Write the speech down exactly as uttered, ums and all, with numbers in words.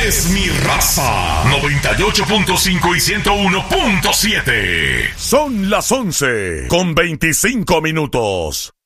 es mi raza. noventa y ocho punto cinco y ciento uno punto siete. Son las once con veinticinco minutos.